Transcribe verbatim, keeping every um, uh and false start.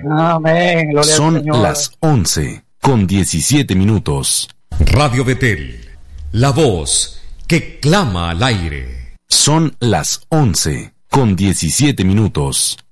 Amén. Gloria Son al Señor. las once con diecisiete minutos. Radio Betel, la voz que clama al aire. Son las once con diecisiete minutos.